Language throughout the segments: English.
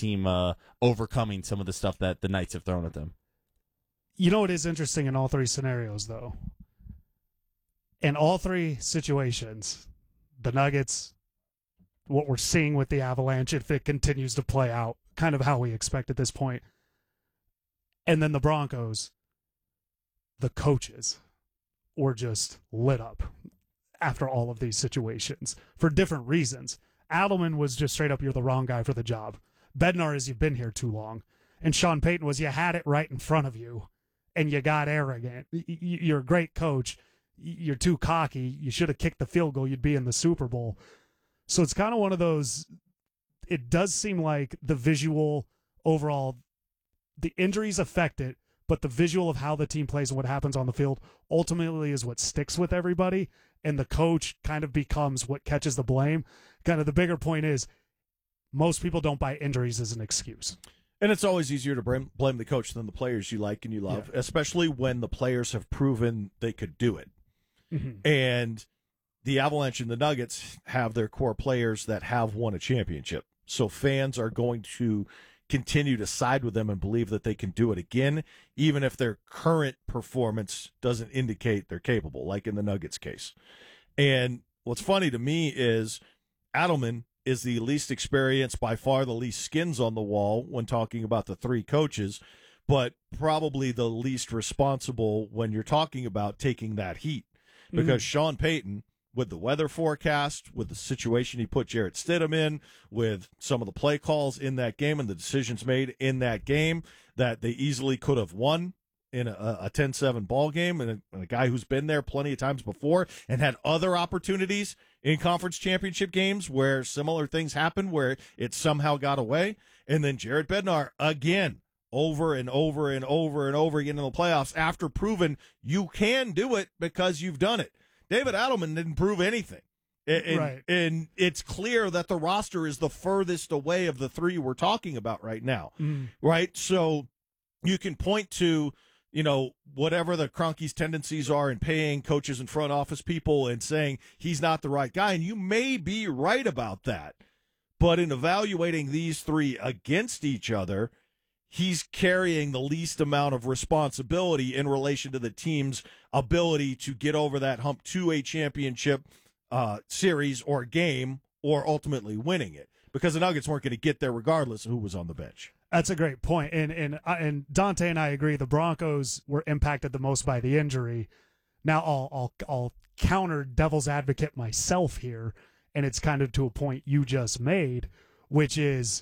team overcoming some of the stuff that the Knights have thrown at them. You know what is interesting in all three scenarios, though? In all three situations, the Nuggets, what we're seeing with the Avalanche, if it continues to play out, kind of how we expect at this point, and then the Broncos, the coaches were just lit up after all of these situations for different reasons. Adelman was just straight up, you're the wrong guy for the job. Bednar is, you've been here too long. And Sean Payton was, you had it right in front of you, and you got arrogant. You're a great coach. You're too cocky. You should have kicked the field goal. You'd be in the Super Bowl. So it's kind of one of those, it does seem like the visual overall, the injuries affect it, but the visual of how the team plays and what happens on the field ultimately is what sticks with everybody, and the coach kind of becomes what catches the blame. Kind of the bigger point is most people don't buy injuries as an excuse. And it's always easier to blame the coach than the players you like and you love, especially when the players have proven they could do it. Mm-hmm. And the Avalanche and the Nuggets have their core players that have won a championship. So fans are going to continue to side with them and believe that they can do it again, even if their current performance doesn't indicate they're capable, like in the Nuggets case. And what's funny to me is Adelman is the least experienced, by far the least skins on the wall when talking about the three coaches, but probably the least responsible when you're talking about taking that heat. Because Sean Payton, with the weather forecast, with the situation he put Jarrett Stidham in, with some of the play calls in that game and the decisions made in that game that they easily could have won in a 10-7 ball game, and a guy who's been there plenty of times before and had other opportunities in conference championship games where similar things happened, where it somehow got away. And then Jared Bednar again, over and over and over and over again in the playoffs after proving you can do it because you've done it. David Adelman didn't prove anything. Right. And it's clear that the roster is the furthest away of the three we're talking about right now. Right? So you can point to, whatever the Kroenke's tendencies are in paying coaches and front office people and saying he's not the right guy. And you may be right about that. But in evaluating these three against each other, he's carrying the least amount of responsibility in relation to the team's ability to get over that hump to a championship series or game, or ultimately winning it, because the Nuggets weren't going to get there regardless of who was on the bench. That's a great point. And Dante and I agree the Broncos were impacted the most by the injury. Now I'll counter devil's advocate myself here, and it's kind of to a point you just made, which is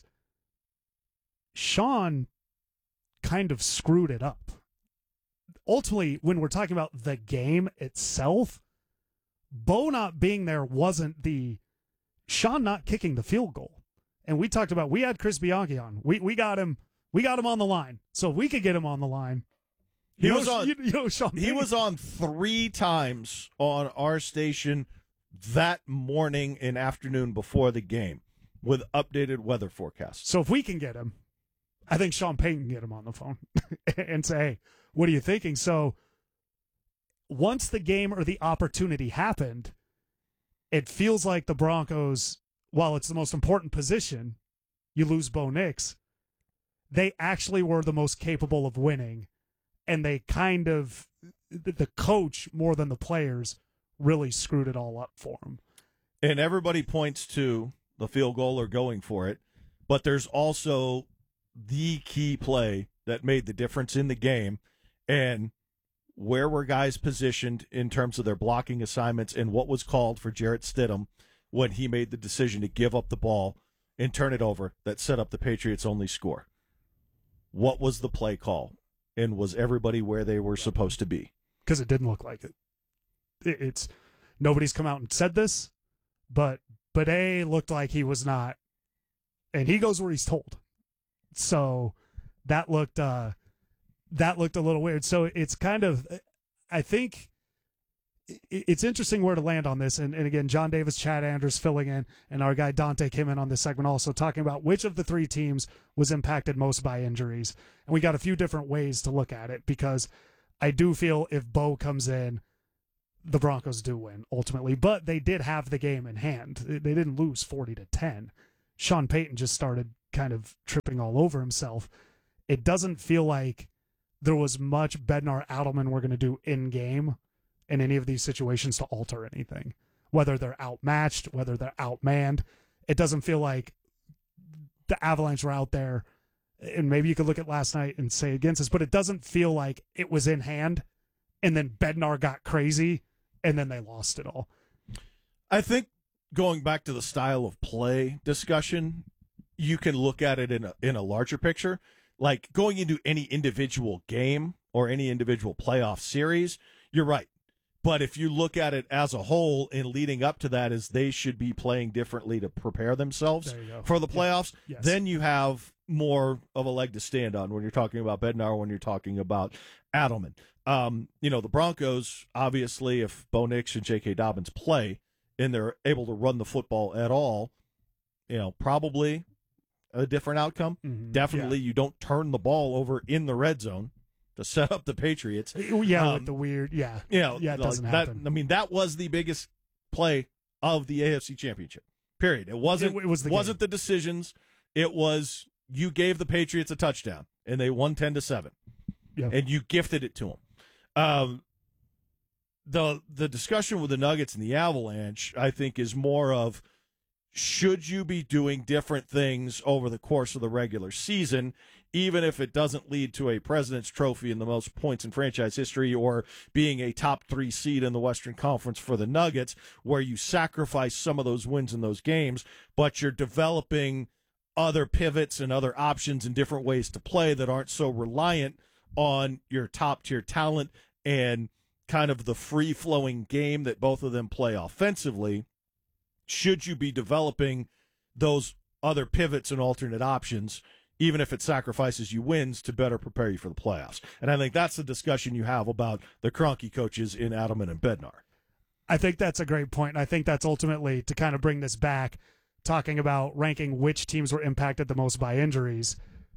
Sean kind of screwed it up. Ultimately, when we're talking about the game itself, Bo not being there wasn't the Sean not kicking the field goal. And we talked about, we had Chris Bianchi on. We got him on the line. So if we could get him on the line. He was on Sean he was on 3 times on our station that morning and afternoon before the game with updated weather forecasts. So if we can get him, I think Sean Payton can get him on the phone and say, hey, what are you thinking? So once the game or the opportunity happened, it feels like the Broncos, while it's the most important position, you lose Bo Nix, they actually were the most capable of winning. And they kind of, the coach more than the players, really screwed it all up for them. And everybody points to the field goal or going for it, but there's also the key play that made the difference in the game, and where were guys positioned in terms of their blocking assignments and what was called for Jarrett Stidham when he made the decision to give up the ball and turn it over that set up the Patriots' only score. What was the play call? And was everybody where they were supposed to be? Because it didn't look like it. It's nobody's come out and said this, but A looked like he was not, and he goes where he's told. So that looked a little weird. So it's kind of, I think it's interesting where to land on this. And again, John Davis, Chad Andrews filling in, and our guy Dante came in on this segment also talking about which of the three teams was impacted most by injuries. And we got a few different ways to look at it, because I do feel if Bo comes in, the Broncos do win ultimately, but they did have the game in hand. They didn't lose 40-10. Sean Payton just started kind of tripping all over himself. It doesn't feel like there was much Bednar Adelman we're going to do in game in any of these situations to alter anything. Whether they're outmatched, whether they're outmanned, it doesn't feel like the Avalanche were out there. And maybe you could look at last night and say against us, but it doesn't feel like it was in hand and then Bednar got crazy and then they lost it all. I think going back to the style of play discussion, you can look at it in a larger picture. Like going into any individual game or any individual playoff series, you're right. But if you look at it as a whole and leading up to that is they should be playing differently to prepare themselves for the playoffs, yes. Then you have more of a leg to stand on when you're talking about Bednar, when you're talking about Adelman. The Broncos, obviously, if Bo Nix and J.K. Dobbins play and they're able to run the football at all, probably a different outcome. Mm-hmm. Definitely you don't turn the ball over in the red zone to set up the Patriots. Yeah, with the weird, it doesn't happen. That was the biggest play of the AFC Championship. Period. It wasn't the decisions. It was you gave the Patriots a touchdown and they won 10-7. Yep. And you gifted it to them. The discussion with the Nuggets and the Avalanche, I think, is more of should you be doing different things over the course of the regular season, even if it doesn't lead to a President's Trophy and the most points in franchise history or being a top 3 seed in the Western Conference for the Nuggets, where you sacrifice some of those wins in those games, but you're developing other pivots and other options and different ways to play that aren't so reliant on your top-tier talent and kind of the free-flowing game that both of them play offensively. Should you be developing those other pivots and alternate options, even if it sacrifices you wins, to better prepare you for the playoffs? And I think that's the discussion you have about the Kroenke coaches in Adelman and Bednar. I think that's a great point. I think that's ultimately, to kind of bring this back, talking about ranking which teams were impacted the most by injuries.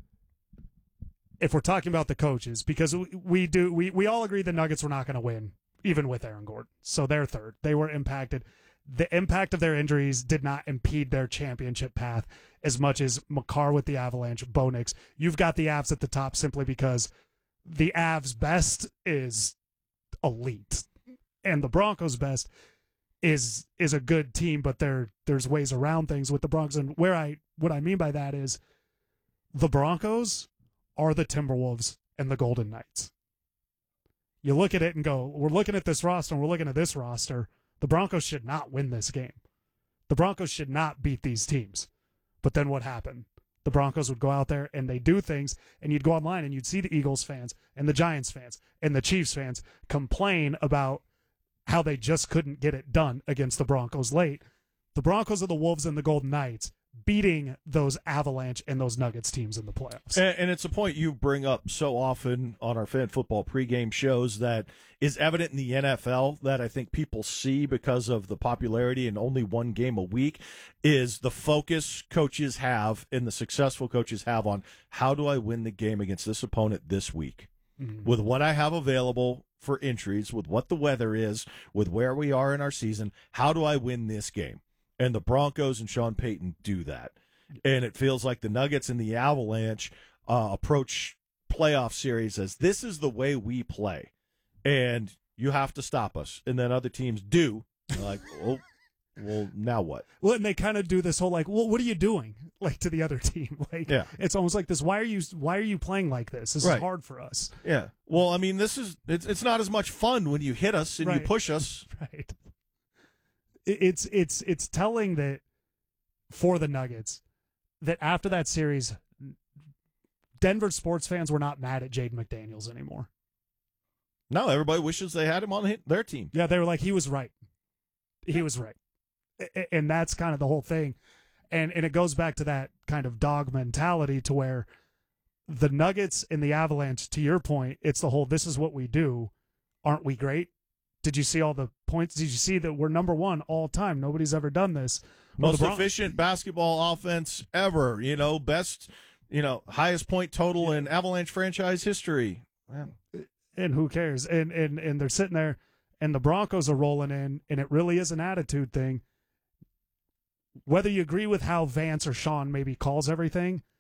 If we're talking about the coaches, because we all agree the Nuggets were not going to win, even with Aaron Gordon. So they're third. They were impacted. The impact of their injuries did not impede their championship path as much as Makar with the Avalanche, Bo Nix. You've got the Avs at the top simply because the Avs' best is elite, and the Broncos' best is a good team, but there's ways around things with the Broncos. And what I mean by that is the Broncos are the Timberwolves and the Golden Knights. You look at it and go, we're looking at this roster and we're looking at this roster. The Broncos should not win this game. The Broncos should not beat these teams. But then what happened? The Broncos would go out there and they do things, and you'd go online and you'd see the Eagles fans and the Giants fans and the Chiefs fans complain about how they just couldn't get it done against the Broncos late. The Broncos are the Wolves and the Golden Knights beating those Avalanche and those Nuggets teams in the playoffs. And it's a point you bring up so often on our fan football pregame shows that is evident in the NFL that I think people see because of the popularity and only one game a week is the focus coaches have and the successful coaches have on how do I win the game against this opponent this week? Mm-hmm. With what I have available for entries, with what the weather is, with where we are in our season, how do I win this game? And the Broncos and Sean Payton do that. And it feels like the Nuggets and the Avalanche approach playoff series as this is the way we play. And you have to stop us. And then other teams do. They're like, well, now what? Well, and they kind of do this whole like, well, what are you doing? Like to the other team. Like, yeah. It's almost like this. Why are you playing like this? This is hard for us. Yeah. Well, I mean, it's not as much fun when you hit us and you push us. Right. It's telling that for the Nuggets that after that series, Denver sports fans were not mad at Jaden McDaniels anymore. No, everybody wishes they had him on their team. Yeah, they were like, he was right. He was right. And that's kind of the whole thing. And it goes back to that kind of dog mentality to where the Nuggets and the Avalanche, to your point, it's the whole, this is what we do. Aren't we great? Did you see all the points? Did you see that we're number one all time? Nobody's ever done this. Most efficient basketball offense ever. Best, highest point total in Avalanche franchise history. Man. And who cares? And they're sitting there, and the Broncos are rolling in, and it really is an attitude thing. Whether you agree with how Vance or Sean maybe calls everything,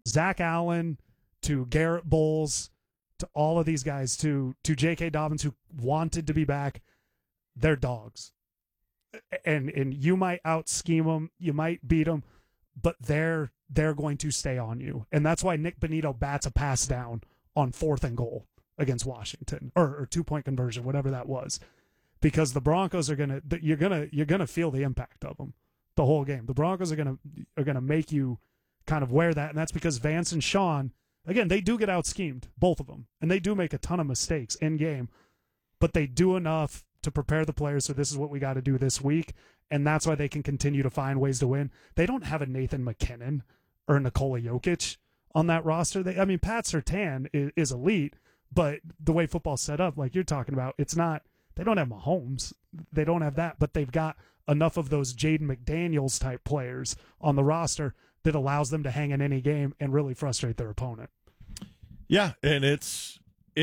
Zach Allen to Garrett Bowles to all of these guys to J.K. Dobbins, who wanted to be back, they're dogs. And you might out-scheme them, you might beat them, but they're going to stay on you. And that's why Nick Bonito bats a pass down on 4th and goal against Washington, or 2-point conversion, whatever that was, because the Broncos are you're gonna feel the impact of them the whole game. The Broncos are gonna make you kind of wear that, and that's because Vance and Sean, again, they do get out schemed, both of them, and they do make a ton of mistakes in game, but they do enough to prepare the players. So this is what we got to do this week, and that's why they can continue to find ways to win. They don't have a Nathan McKinnon or Nikola Jokic on that roster. Pat Surtain is elite, but the way football's set up, like you're talking about, it's not. They don't have Mahomes. They don't have that, but they've got enough of those Jaden McDaniels type players on the roster that allows them to hang in any game and really frustrate their opponent. Yeah, and it's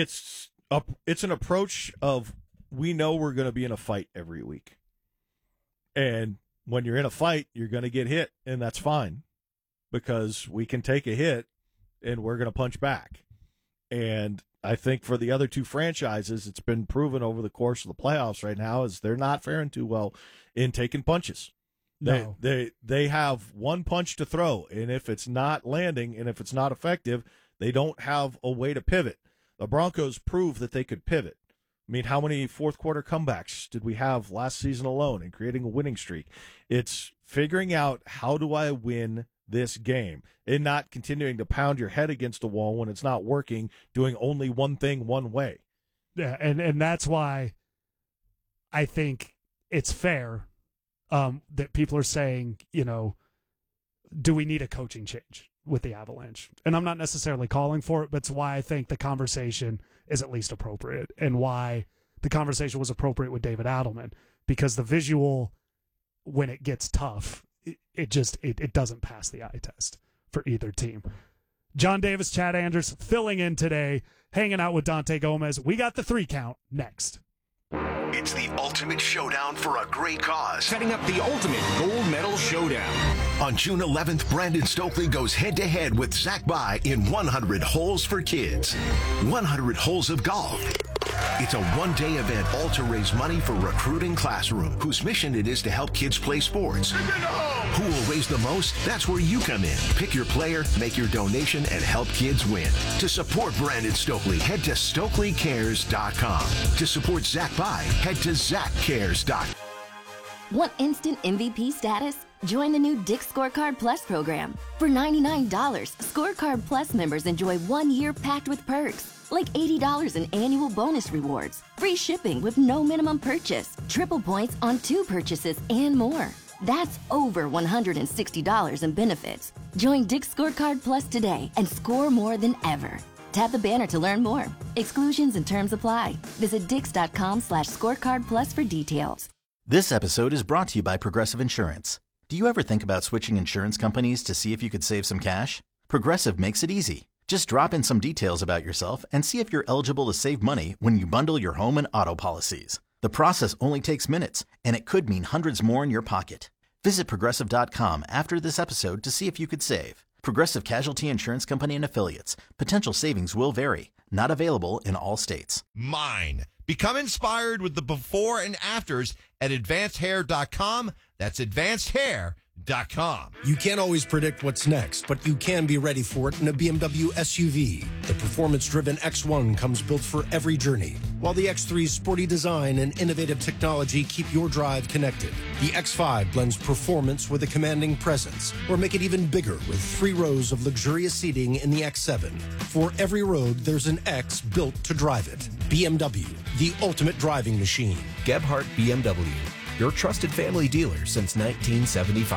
an approach of, we know we're going to be in a fight every week. And when you're in a fight, you're going to get hit, and that's fine, because we can take a hit and we're going to punch back. And I think for the other two franchises, it's been proven over the course of the playoffs right now, is they're not faring too well in taking punches. No. They have one punch to throw, and if it's not landing and if it's not effective, they don't have a way to pivot. The Broncos proved that they could pivot. I mean, how many fourth quarter comebacks did we have last season alone in creating a winning streak? It's figuring out, how do I win this game, and not continuing to pound your head against a wall when it's not working, doing only one thing one way. Yeah, and that's why I think it's fair that people are saying, do we need a coaching change with the Avalanche? And I'm not necessarily calling for it, but it's why I think the conversation is at least appropriate, and why the conversation was appropriate with David Adelman, because the visual, when it gets tough, it doesn't pass the eye test for either team. John Davis, Chad Andrews filling in today, hanging out with Dante Gomez. We got the 3 count next. It's the ultimate showdown for a great cause. Setting up the ultimate gold medal showdown. On June 11th, Brandon Stokely goes head-to-head with Zach Bai in 100 Holes for Kids. 100 holes of golf. It's a one-day event, all to raise money for Recruiting Classroom, whose mission it is to help kids play sports. Who will raise the most? That's where you come in. Pick your player, make your donation, and help kids win. To support Brandon Stokely, head to StokelyCares.com. To support Zach Bai, head to ZachCares.com. Want instant MVP status? Join the new Dick's Scorecard Plus program. For $99, Scorecard Plus members enjoy 1 year packed with perks, like $80 in annual bonus rewards, free shipping with no minimum purchase, triple points on 2 purchases, and more. That's over $160 in benefits. Join Dick's Scorecard Plus today and score more than ever. Tap the banner to learn more. Exclusions and terms apply. Visit dix.com/scorecardplus for details. This episode is brought to you by Progressive Insurance. Do you ever think about switching insurance companies to see if you could save some cash? Progressive makes it easy. Just drop in some details about yourself and see if you're eligible to save money when you bundle your home and auto policies. The process only takes minutes, and it could mean hundreds more in your pocket. Visit Progressive.com after this episode to see if you could save. Progressive Casualty Insurance Company and Affiliates. Potential savings will vary. Not available in all states. Mine. Become inspired with the before and afters at advancedhair.com. That's advancedhair.com. You can't always predict what's next, but you can be ready for it in a BMW SUV. The performance-driven X1 comes built for every journey, while the X3's sporty design and innovative technology keep your drive connected. The X5 blends performance with a commanding presence, or make it even bigger with 3 rows of luxurious seating in the X7. For every road, there's an X built to drive it. BMW, the ultimate driving machine. Gebhardt BMW, your trusted family dealer since 1975.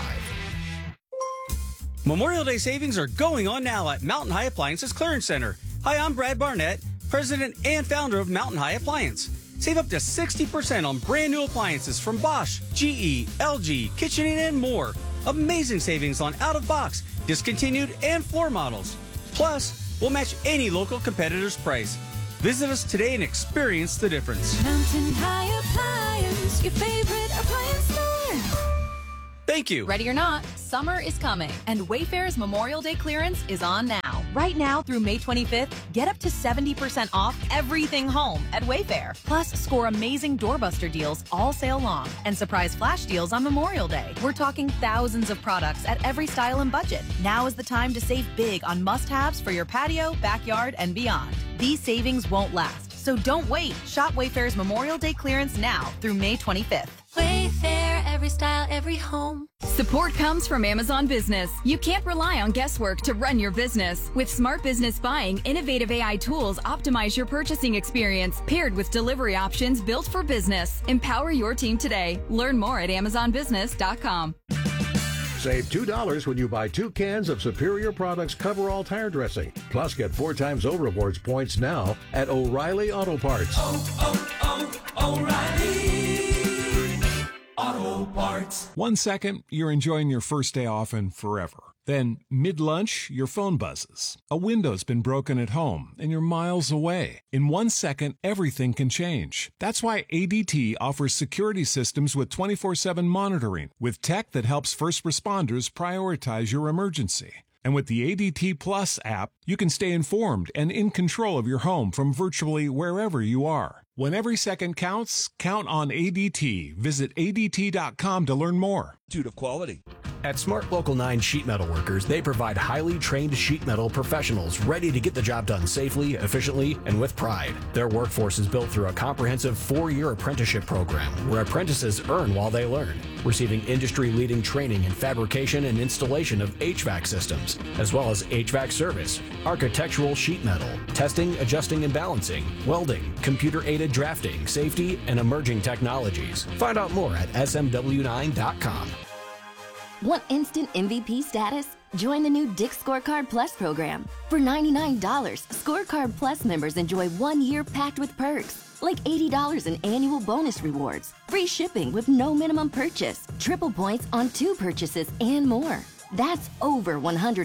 Memorial Day savings are going on now at Mountain High Appliances Clearance Center. Hi, I'm Brad Barnett, president and founder of Mountain High Appliance. Save up to 60% on brand new appliances from Bosch, GE, LG, KitchenAid, and more. Amazing savings on out-of-box, discontinued, and floor models. Plus, we'll match any local competitor's price. Visit us today and experience the difference. Mountain High Appliance, your favorite appliance store. Thank you. Ready or not, summer is coming, and Wayfair's Memorial Day clearance is on now. Right now through May 25th, get up to 70% off everything home at Wayfair. Plus, score amazing doorbuster deals all sale long and surprise flash deals on Memorial Day. We're talking thousands of products at every style and budget. Now is the time to save big on must-haves for your patio, backyard, and beyond. These savings won't last, so don't wait. Shop Wayfair's Memorial Day clearance now through May 25th. Wayfair, every style, every home. Support comes from Amazon Business. You can't rely on guesswork to run your business. With Smart Business Buying, innovative AI tools optimize your purchasing experience, paired with delivery options built for business. Empower your team today. Learn more at AmazonBusiness.com. Save $2 when you buy 2 cans of Superior Products Coverall tire dressing. Plus, get 4 times O-Rewards points now at O'Reilly Auto Parts. O'Reilly Auto Parts. 1 second, you're enjoying your first day off and forever. Then, mid-lunch, your phone buzzes. A window's been broken at home, and you're miles away. In 1 second, everything can change. That's why ADT offers security systems with 24/7 monitoring, with tech that helps first responders prioritize your emergency. And with the ADT Plus app, you can stay informed and in control of your home from virtually wherever you are. When every second counts, count on ADT. Visit ADT.com to learn more. Of quality. At Smart Local 9 Sheet Metal Workers, they provide highly trained sheet metal professionals ready to get the job done safely, efficiently, and with pride. Their workforce is built through a comprehensive 4-year apprenticeship program where apprentices earn while they learn, receiving industry-leading training in fabrication and installation of HVAC systems, as well as HVAC service, architectural sheet metal, testing, adjusting, and balancing, welding, computer-aided drafting, safety, and emerging technologies. Find out more at smw9.com. Want instant MVP status? Join the new Dick's Scorecard Plus program. For $99, Scorecard Plus members enjoy 1 year packed with perks, like $80 in annual bonus rewards, free shipping with no minimum purchase, triple points on 2 purchases, and more. That's over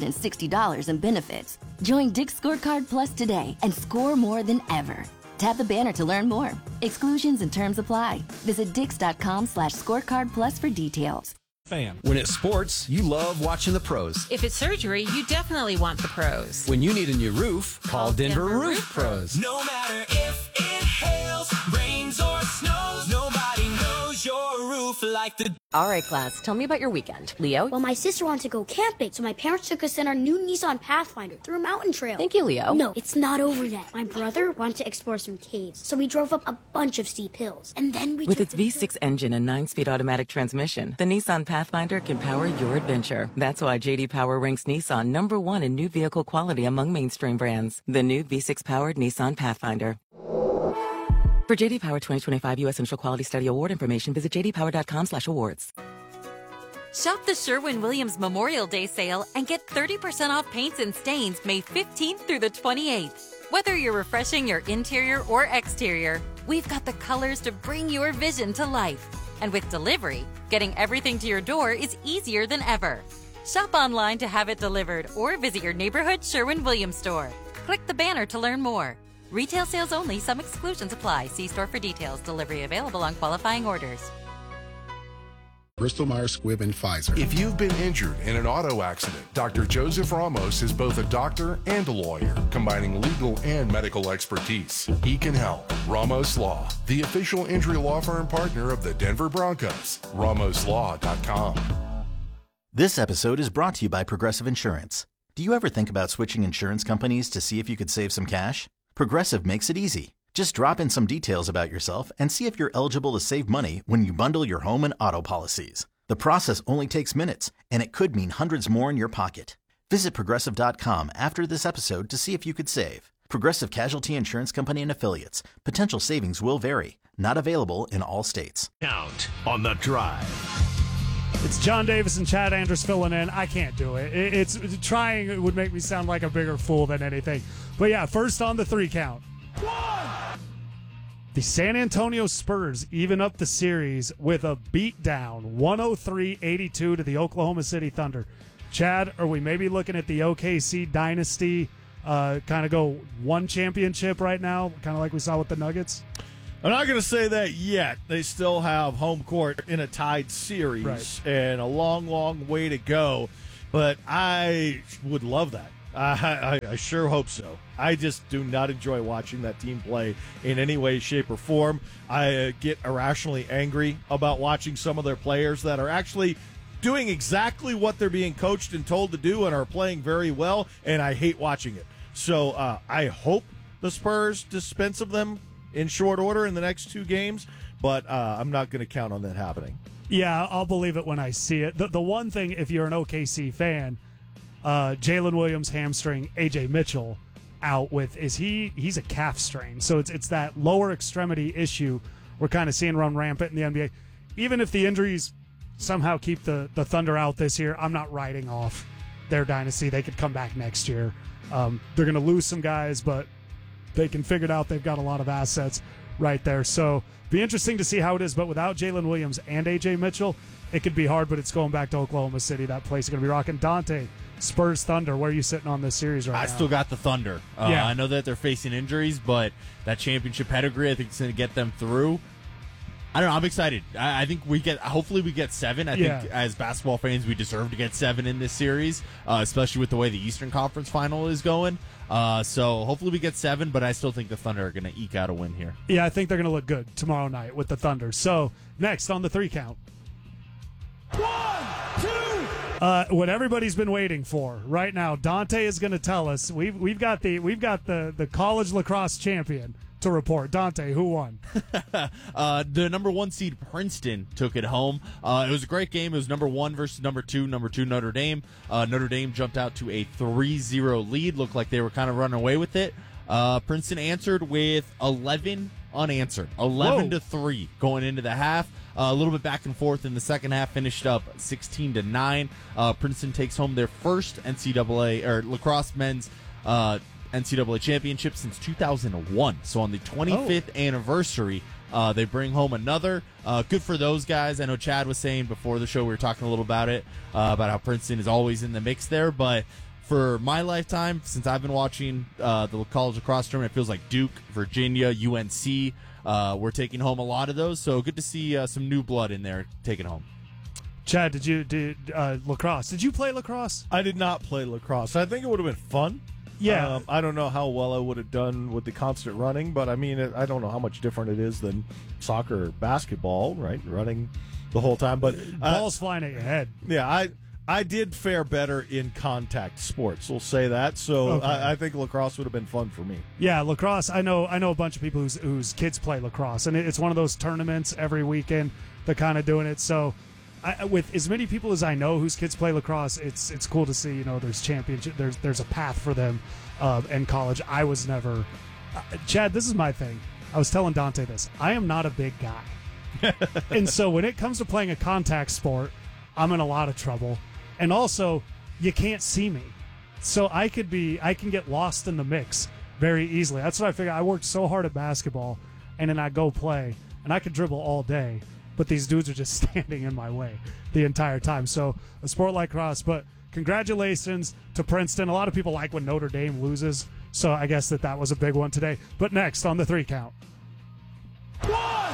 $160 in benefits. Join Dick's Scorecard Plus today and score more than ever. Tap the banner to learn more. Exclusions and terms apply. Visit dix.com/scorecard plus for details. When it's sports, you love watching the pros. If it's surgery, you definitely want the pros. When you need a new roof, call Denver Roof Pros. No matter if it hails, rains, or snows, nobody knows your roof like the... All right, class, tell me about your weekend. Leo? Well, my sister wanted to go camping, so my parents took us in our new Nissan Pathfinder through a mountain trail. Thank you, Leo. No, it's not over yet. My brother wanted to explore some caves, so we drove up a bunch of steep hills. And then we With its V6 engine and 9-speed automatic transmission, the Nissan Pathfinder can power your adventure. That's why J.D. Power ranks Nissan #1 in new vehicle quality among mainstream brands. The new V6-powered Nissan Pathfinder. For J.D. Power 2025 U.S. Initial Quality Study Award information, visit jdpower.com/awards. Shop the Sherwin-Williams Memorial Day sale and get 30% off paints and stains May 15th through the 28th. Whether you're refreshing your interior or exterior, we've got the colors to bring your vision to life. And with delivery, getting everything to your door is easier than ever. Shop online to have it delivered or visit your neighborhood Sherwin-Williams store. Click the banner to learn more. Retail sales only. Some exclusions apply. See store for details. Delivery available on qualifying orders. Bristol Myers Squibb and Pfizer. If you've been injured in an auto accident, Dr. Joseph Ramos is both a doctor and a lawyer, combining legal and medical expertise. He can help. Ramos Law, the official injury law firm partner of the Denver Broncos. RamosLaw.com. This episode is brought to you by Progressive Insurance. Do you ever think about switching insurance companies to see if you could save some cash? Progressive makes it easy. Just drop in some details about yourself and see if you're eligible to save money when you bundle your home and auto policies. The process only takes minutes, and it could mean hundreds more in your pocket. Visit Progressive.com after this episode to see if you could save. Progressive Casualty Insurance Company and Affiliates. Potential savings will vary. Not available in all states. Count on the drive. It's John Davis and Chad Andrews filling in. I can't do it. It's trying. It would make me sound like a bigger fool than anything. But yeah, first on the 3 count. 1. The San Antonio Spurs even up the series with a beatdown, 103-82 to the Oklahoma City Thunder. Chad, are we maybe looking at the OKC dynasty kind of go one championship right now, kind of like we saw with the Nuggets? I'm not going to say that yet. They still have home court in a tied series and a long, long way to go. But I would love that. I sure hope so. I just do not enjoy watching that team play in any way, shape, or form. I get irrationally angry about watching some of their players that are actually doing exactly what they're being coached and told to do and are playing very well, and I hate watching it. So I hope the Spurs dispense of them in short order in the next 2 games, but I'm not going to count on that happening. Yeah, I'll believe it when I see it. The one thing, if you're an OKC fan, Jalen Williams hamstring, AJ Mitchell out with he's a calf strain, so it's that lower extremity issue we're kind of seeing run rampant in the NBA. Even if the injuries somehow keep the Thunder out this year, I'm not writing off their dynasty. They could come back next year. They're going to lose some guys, but they can figure it out. They've got a lot of assets right there, so be interesting to see how it is. But without Jalen Williams and AJ Mitchell, it could be hard. But it's going back to Oklahoma City. That place is going to be rocking. Dante, Spurs Thunder, where are you sitting on this series right now? I still got the Thunder. I know that they're facing injuries, but that championship pedigree, I think, is going to get them through. I don't know. I'm excited. I think hopefully we get 7. I think as basketball fans, we deserve to get 7 in this series, especially with the way the Eastern Conference final is going. So hopefully we get 7, but I still think the Thunder are going to eke out a win here. Yeah, I think they're going to look good tomorrow night with the Thunder. So next on the 3 count. 1, 2. What everybody's been waiting for right now, Dante is going to tell us. We've got the college lacrosse champion to report. Dante, who won? The number 1 seed Princeton took it home. It was a great game. It was number 1 versus number 2 Notre Dame. Notre Dame jumped out to a 3-0 lead. Looked like they were kind of running away with it. Princeton answered with 11 unanswered, 11-3 going into the half. A little bit back and forth in the second half, finished up 16-9. Princeton takes home their first NCAA or lacrosse men's NCAA championship since 2001. So on the 25th anniversary, they bring home another. Good for those guys. I know Chad was saying before the show, we were talking a little about it, about how Princeton is always in the mix there. But for my lifetime, since I've been watching the college lacrosse tournament, it feels like Duke, Virginia, UNC, we're taking home a lot of those. So good to see some new blood in there taking home. Chad, did lacrosse? Did you play lacrosse? I did not play lacrosse. I think it would have been fun. Yeah. I don't know how well I would have done with the constant running, but I mean, I don't know how much different it is than soccer or basketball, right? Running the whole time. But balls flying at your head. Yeah, I did fare better in contact sports. We'll say that. So okay. I think lacrosse would have been fun for me. Yeah, lacrosse. I know a bunch of people whose kids play lacrosse, and it's one of those tournaments every weekend. They're kind of doing it. So, with as many people as I know whose kids play lacrosse, it's cool to see. There's championship. There's a path for them in college. I was never. Chad, this is my thing. I was telling Dante this. I am not a big guy, and so when it comes to playing a contact sport, I'm in a lot of trouble. And also, you can't see me. So I can get lost in the mix very easily. That's what I figured. I worked so hard at basketball, and then I go play, and I could dribble all day, but these dudes are just standing in my way the entire time. So a sport like lacrosse, but congratulations to Princeton. A lot of people like when Notre Dame loses, so I guess that was a big one today. But next on the 3 count. 1, 2,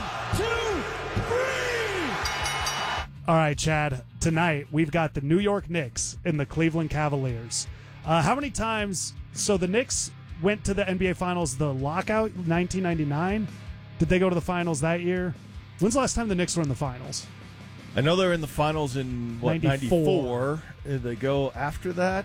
3! All right, Chad. Tonight, we've got the New York Knicks and the Cleveland Cavaliers. How many times... So the Knicks went to the NBA Finals, the lockout, 1999. Did they go to the Finals that year? When's the last time the Knicks were in the Finals? I know they were in the Finals in, 94. Did they go after that?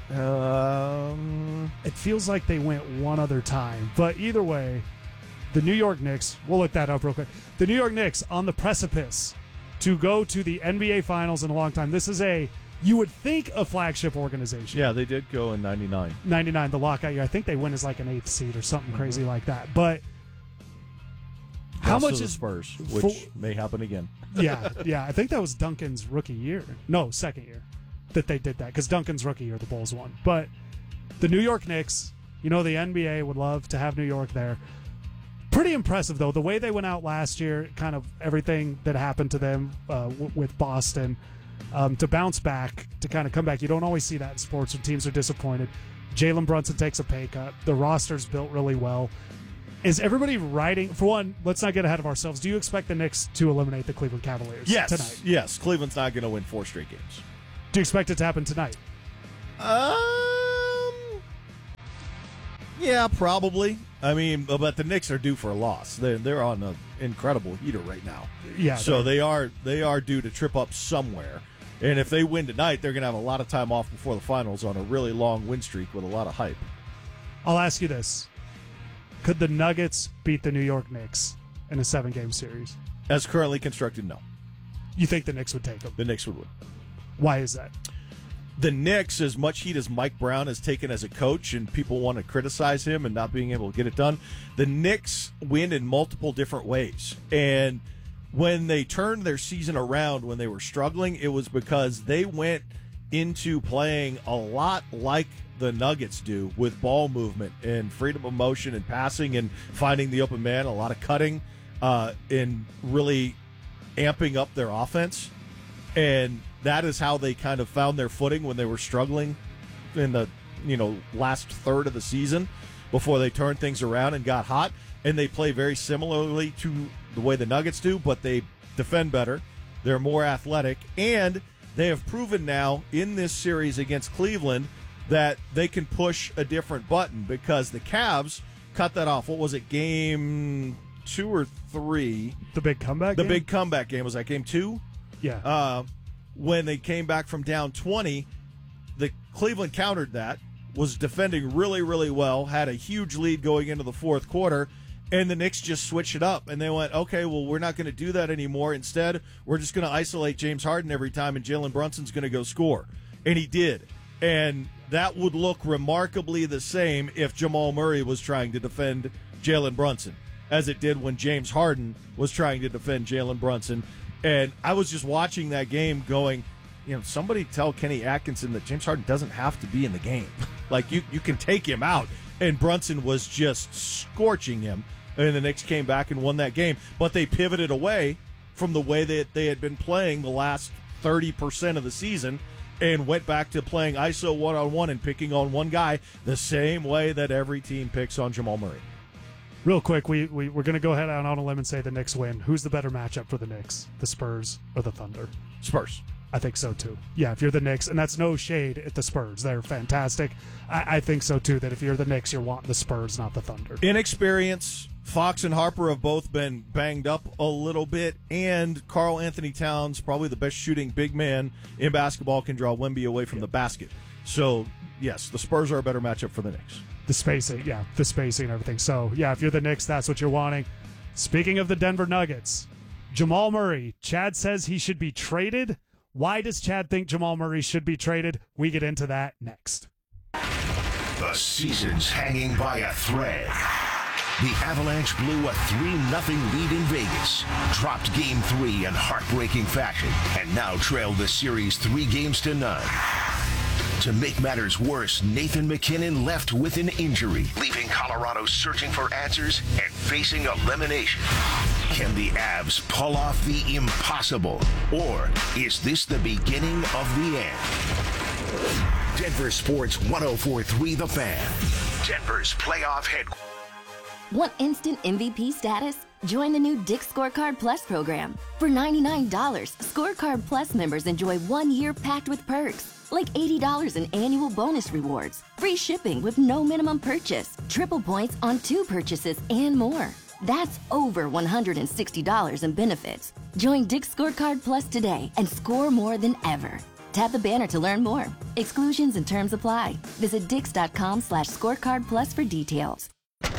It feels like they went one other time. But either way, the New York Knicks... We'll look that up real quick. The New York Knicks on the precipice to go to the NBA Finals in a long time. This is you would think, a flagship organization. Yeah, they did go in 99. 99, the lockout year. I think they win as like an 8th seed or something crazy like that. But how much is Spurs, which may happen again. Yeah. I think that was Duncan's rookie year. No, second year that they did that, because Duncan's rookie year, the Bulls won. But the New York Knicks, the NBA would love to have New York there. Pretty impressive, though, the way they went out last year, kind of everything that happened to them with Boston, to bounce back, to kind of come back. You don't always see that in sports when teams are disappointed. Jalen Brunson takes a pay cut. The roster's built really well. Is everybody riding? For one, let's not get ahead of ourselves. Do you expect the Knicks to eliminate the Cleveland Cavaliers tonight? Yes. Cleveland's not going to win 4 straight games. Do you expect it to happen tonight? Yeah, probably. I mean, but the Knicks are due for a loss. They're on an incredible heater right now. Yeah. So they are due to trip up somewhere. And if they win tonight, they're going to have a lot of time off before the finals on a really long win streak with a lot of hype. I'll ask you this. Could the Nuggets beat the New York Knicks in a 7-game series? As currently constructed, no. You think the Knicks would take them? The Knicks would win. Why is that? The Knicks, as much heat as Mike Brown has taken as a coach, and people want to criticize him and not being able to get it done, the Knicks win in multiple different ways. And when they turned their season around when they were struggling, it was because they went into playing a lot like the Nuggets do, with ball movement and freedom of motion and passing and finding the open man, a lot of cutting, and really amping up their offense. And that is how they kind of found their footing when they were struggling in the last third of the season before they turned things around and got hot. And they play very similarly to the way the Nuggets do, but they defend better. They're more athletic, and they have proven now in this series against Cleveland that they can push a different button, because the Cavs cut that off. What was it, game 2 or 3? The big comeback game? The big comeback game. Was that game 2? Yeah. When they came back from down 20, the Cleveland countered that, was defending really, really well, had a huge lead going into the fourth quarter, and the Knicks just switched it up. And they went, okay, well, we're not going to do that anymore. Instead, we're just going to isolate James Harden every time, and Jalen Brunson's going to go score. And he did. And that would look remarkably the same if Jamal Murray was trying to defend Jalen Brunson, as it did when James Harden was trying to defend Jalen Brunson. And I was just watching that game going, somebody tell Kenny Atkinson that James Harden doesn't have to be in the game. Like, you can take him out. And Brunson was just scorching him. And the Knicks came back and won that game. But they pivoted away from the way that they had been playing the last 30% of the season and went back to playing ISO one-on-one and picking on one guy the same way that every team picks on Jamal Murray. Real quick, we're going to go ahead out on a limb and say the Knicks win. Who's the better matchup for the Knicks, the Spurs or the Thunder? Spurs. I think so, too. Yeah, if you're the Knicks, and that's no shade at the Spurs. They're fantastic. I think so, too, that if you're the Knicks, you're wanting the Spurs, not the Thunder. Inexperience. Fox and Harper have both been banged up a little bit, and Karl Anthony Towns, probably the best shooting big man in basketball, can draw Wemby away from the basket. So, yes, the Spurs are a better matchup for the Knicks. The spacing and everything. So, yeah, if you're the Knicks, that's what you're wanting. Speaking of the Denver Nuggets, Jamal Murray, Chad says he should be traded. Why does Chad think Jamal Murray should be traded? We get into that next. The season's hanging by a thread. The Avalanche blew a 3-0 lead in Vegas, dropped Game 3 in heartbreaking fashion, and now trailed the series 3-0. To make matters worse, Nathan McKinnon left with an injury, leaving Colorado searching for answers and facing elimination. Can the Avs pull off the impossible, or is this the beginning of the end? Denver Sports 104.3 The Fan, Denver's playoff headquarters. Want instant MVP status? Join the new Dick's Scorecard Plus program. For $99, Scorecard Plus members enjoy 1 year packed with perks, like $80 in annual bonus rewards, free shipping with no minimum purchase, triple points on 2 purchases, and more. That's over $160 in benefits. Join Dick's Scorecard Plus today and score more than ever. Tap the banner to learn more. Exclusions and terms apply. Visit dix.com/scorecardplus for details.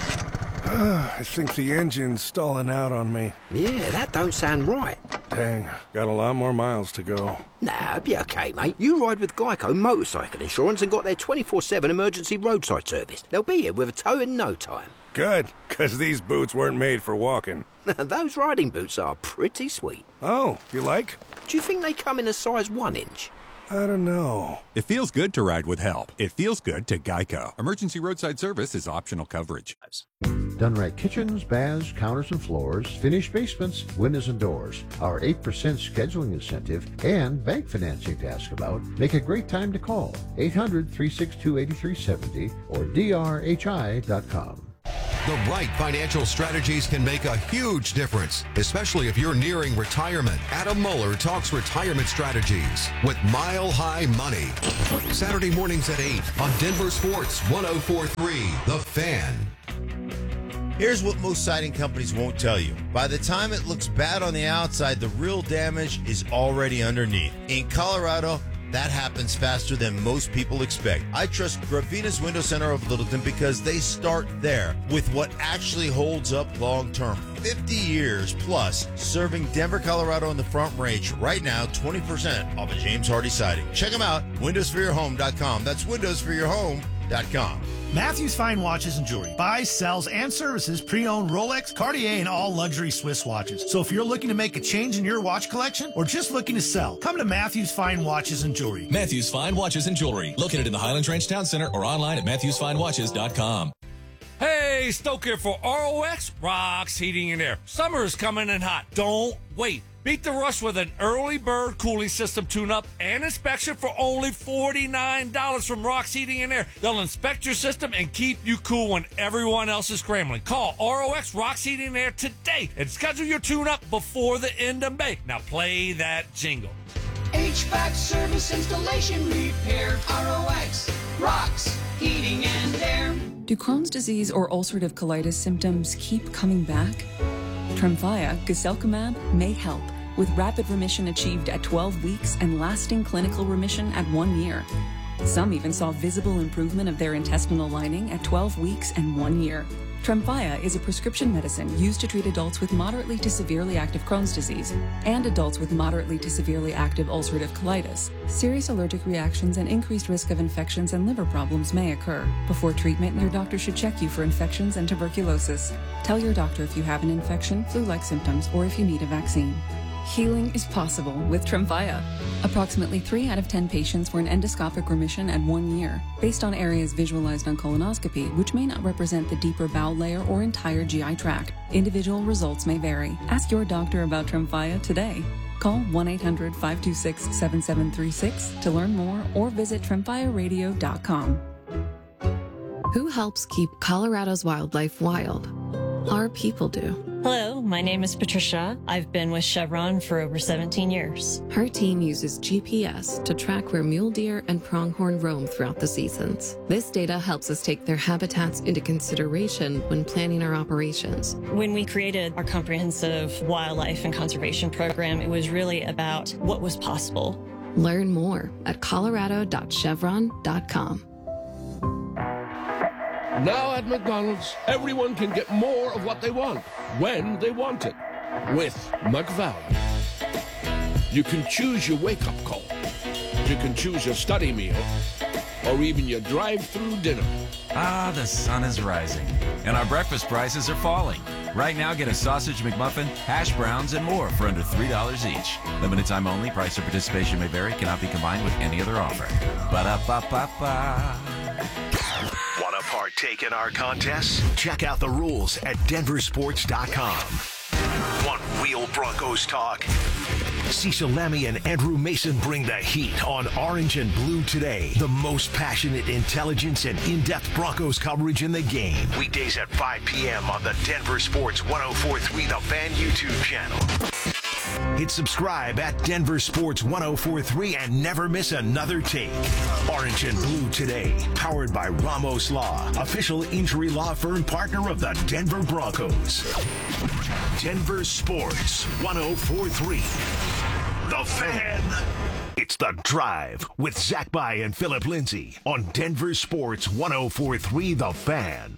I think the engine's stalling out on me. Yeah, that don't sound right. Dang, got a lot more miles to go. Nah, it'll be okay, mate. You ride with Geico Motorcycle Insurance and got their 24/7 emergency roadside service. They'll be here with a tow in no time. Good, because these boots weren't made for walking. Those riding boots are pretty sweet. Oh, you like? Do you think they come in a size 1 inch? I don't know. It feels good to ride with help. It feels good to Geico. Emergency roadside service is optional coverage. Dunright Kitchens, baths, counters and floors, finished basements, windows and doors. Our 8% scheduling incentive and bank financing to ask about make a great time to call. 800-362-8370 or drhi.com. The right financial strategies can make a huge difference, especially if you're nearing retirement. Adam Mueller talks retirement strategies with Mile High Money. Saturday mornings at 8 on Denver Sports 104.3 The Fan. Here's what most siding companies won't tell you. By the time it looks bad on the outside, the real damage is already underneath. In Colorado, that happens faster than most people expect. I trust Gravina's Window Center of Littleton because they start there with what actually holds up long term. 50 years plus serving Denver, Colorado in the Front Range. Right now, 20% off of James Hardy siding. Check them out, windowsforyourhome.com. That's windowsforyourhome.com. Matthews Fine Watches and Jewelry buys, sells, and services pre-owned Rolex, Cartier, and all luxury Swiss watches. So if you're looking to make a change in your watch collection or just looking to sell, come to Matthews Fine Watches and Jewelry. Matthews Fine Watches and Jewelry, located in the Highlands Ranch Town Center or online at MatthewsFineWatches.com. Hey, Stoke here for ROX Rocks Heating and Air. Summer is coming in hot. Don't wait. Beat the rush with an early bird cooling system tune-up and inspection for only $49 from Rocks Heating and Air. They'll inspect your system and keep you cool when everyone else is scrambling. Call ROX Rocks Heating and Air today and schedule your tune-up before the end of May. Now play that jingle. HVAC service, installation, repair. ROX Rocks Heating and Air. Do Crohn's disease or ulcerative colitis symptoms keep coming back? Tremfya, guselkumab, may help, with rapid remission achieved at 12 weeks and lasting clinical remission at 1 year. Some even saw visible improvement of their intestinal lining at 12 weeks and 1 year. Tremfya is a prescription medicine used to treat adults with moderately to severely active Crohn's disease and adults with moderately to severely active ulcerative colitis. Serious allergic reactions and increased risk of infections and liver problems may occur. Before treatment, your doctor should check you for infections and tuberculosis. Tell your doctor if you have an infection, flu-like symptoms, or if you need a vaccine. Healing is possible with Tremfya. Approximately 3 out of 10 patients were in endoscopic remission at 1 year, based on areas visualized on colonoscopy, which may not represent the deeper bowel layer or entire GI tract. Individual results may vary. Ask your doctor about Tremfya today. Call 1-800-526-7736 to learn more or visit tremfyaradio.com. Who helps keep Colorado's wildlife wild? Our people do. Hello, my name is Patricia. I've been with Chevron for over 17 years. Her team uses GPS to track where mule deer and pronghorn roam throughout the seasons. This data helps us take their habitats into consideration when planning our operations. When we created our comprehensive wildlife and conservation program, it was really about what was possible. Learn more at colorado.chevron.com. Now at McDonald's, everyone can get more of what they want, when they want it, with McValue. You can choose your wake-up call. You can choose your study meal, or even your drive-through dinner. Ah, the sun is rising, and our breakfast prices are falling. Right now, get a sausage McMuffin, hash browns, and more for under $3 each. Limited time only. Price or participation may vary. Cannot be combined with any other offer. Ba-da-ba-ba-ba. Want to partake in our contests? Check out the rules at denversports.com. One real Broncos talk. Cecil Lammy and Andrew Mason bring the heat on Orange and Blue today. The most passionate intelligence and in-depth Broncos coverage in the game. Weekdays at 5 p.m. on the Denver Sports 104.3 The Fan YouTube channel. Hit subscribe at Denver Sports 104.3 and never miss another take. Orange and Blue today, powered by Ramos Law, official injury law firm partner of the Denver Broncos. Denver Sports 104.3 The Fan. It's The Drive with Zach By and Philip Lindsay on Denver Sports 104.3 The Fan.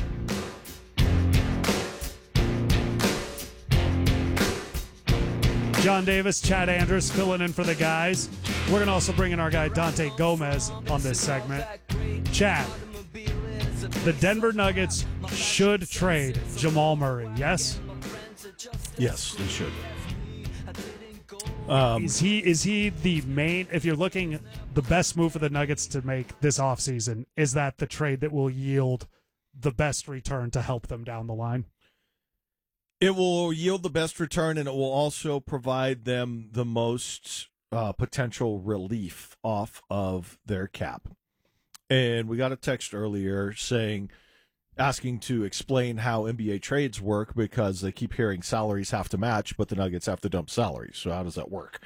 John Davis, Chad Andrus filling in for the guys. We're going to also bring in our guy Dante Gomez on this segment. Chad, the Denver Nuggets should trade Jamal Murray, yes? Yes, they should. Is he the main, if you're looking, the best move for the Nuggets to make this offseason, is that the trade that will yield the best return to help them down the line? It will yield the best return, and it will also provide them the most potential relief off of their cap. And we got a text earlier saying, asking to explain how NBA trades work because they keep hearing salaries have to match, but the Nuggets have to dump salaries. So how does that work?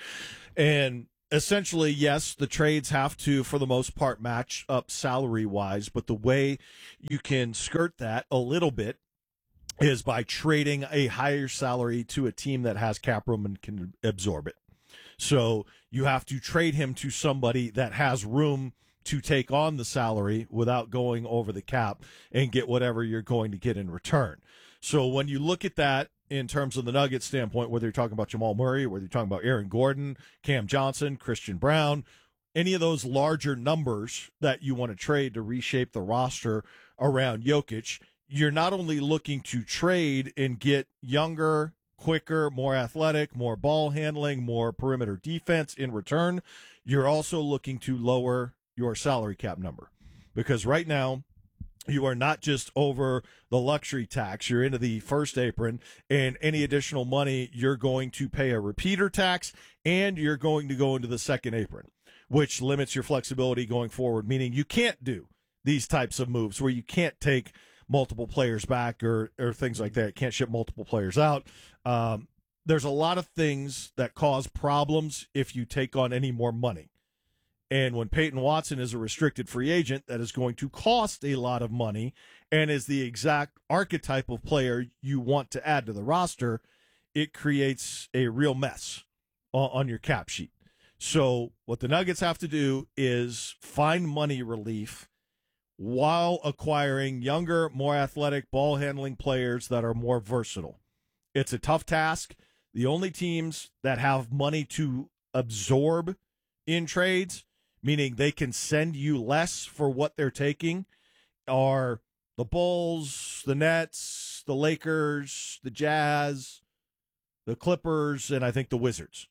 And essentially, yes, the trades have to, for the most part, match up salary-wise, but the way you can skirt that a little bit is by trading a higher salary to a team that has cap room and can absorb it. So you have to trade him to somebody that has room to take on the salary without going over the cap and get whatever you're going to get in return. So when you look at that in terms of the Nuggets standpoint, whether you're talking about Jamal Murray, whether you're talking about Aaron Gordon, Cam Johnson, Christian Brown, any of those larger numbers that you want to trade to reshape the roster around Jokic, you're not only looking to trade and get younger, quicker, more athletic, more ball handling, more perimeter defense in return, you're also looking to lower your salary cap number. Because right now, you are not just over the luxury tax, you're into the first apron, and any additional money, you're going to pay a repeater tax, and you're going to go into the second apron, which limits your flexibility going forward, meaning you can't do these types of moves where you can't take multiple players back or things like that. Can't ship multiple players out. There's a lot of things that cause problems if you take on any more money. And when Peyton Watson is a restricted free agent, that is going to cost a lot of money and is the exact archetype of player you want to add to the roster, it creates a real mess on your cap sheet. So what the Nuggets have to do is find money relief while acquiring younger, more athletic, ball-handling players that are more versatile. It's a tough task. The only teams that have money to absorb in trades, meaning they can send you less for what they're taking, are the Bulls, the Nets, the Lakers, the Jazz, the Clippers, and I think the Wizards.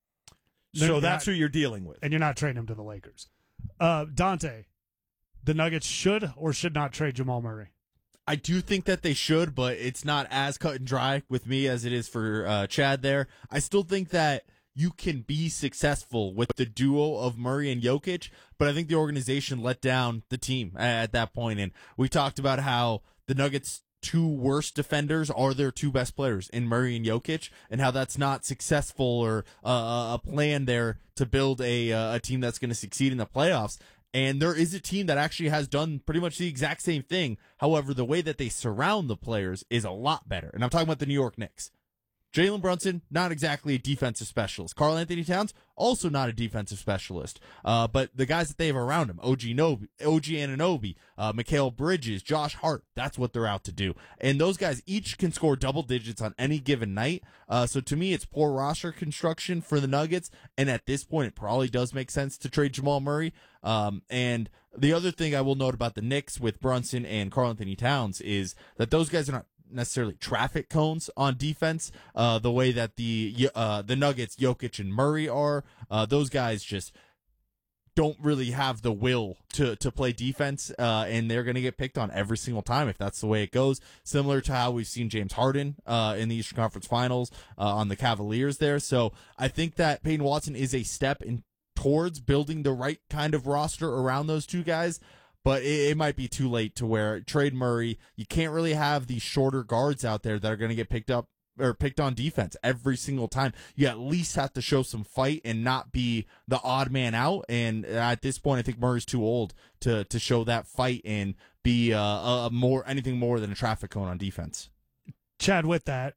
So that's who you're dealing with. And you're not trading him to the Lakers. Dante, the Nuggets should or should not trade Jamal Murray? I do think that they should, but it's not as cut and dry with me as it is for Chad there. I still think that you can be successful with the duo of Murray and Jokic, but I think the organization let down the team at that point. And we talked about how the Nuggets' two worst defenders are their two best players in Murray and Jokic, and how that's not successful or a plan there to build a team that's going to succeed in the playoffs. And there is a team that actually has done pretty much the exact same thing. However, the way that they surround the players is a lot better. And I'm talking about the New York Knicks. Jalen Brunson, not exactly a defensive specialist. Karl Anthony Towns, also not a defensive specialist. But the guys that they have around him, OG Anunoby, Mikal Bridges, Josh Hart, that's what they're out to do. And those guys each can score double digits on any given night. So to me, it's poor roster construction for the Nuggets. And at this point, it probably does make sense to trade Jamal Murray. And the other thing I will note about the Knicks with Brunson and Karl Anthony Towns is that those guys are not necessarily traffic cones on defense, the way that the Nuggets, Jokic and Murray are. Those guys just don't really have the will to play defense, and they're going to get picked on every single time if that's the way it goes. Similar to how we've seen James Harden in the Eastern Conference Finals on the Cavaliers there. So I think that Peyton Watson is a step towards building the right kind of roster around those two guys. But it might be too late to where trade Murray. You can't really have these shorter guards out there that are going to get picked up or picked on defense every single time. You at least have to show some fight and not be the odd man out. And at this point, I think Murray's too old to show that fight and be anything more than a traffic cone on defense. Chad, with that,